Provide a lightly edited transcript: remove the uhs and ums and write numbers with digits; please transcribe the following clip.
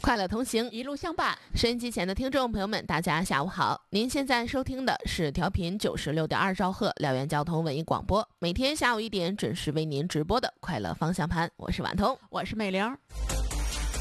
快乐同行， 一路相伴。 收音机前的听众朋友们，大家下午好！您现在收听的是调频96.2兆赫辽源交通文艺广播，每天下午1点准时为您直播的快乐方向盘。我是婉彤， 我是美玲。